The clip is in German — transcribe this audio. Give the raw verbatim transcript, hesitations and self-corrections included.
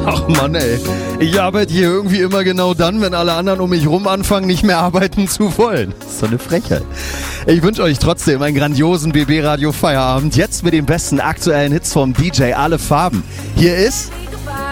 Ach Mann, ey. Ich arbeite hier irgendwie immer genau dann, wenn alle anderen um mich rum anfangen, nicht mehr arbeiten zu wollen. Das ist doch eine Frechheit. Ich wünsche euch trotzdem einen grandiosen B B Radio Feierabend. Jetzt mit den besten aktuellen Hits vom D J Alle Farben. Hier ist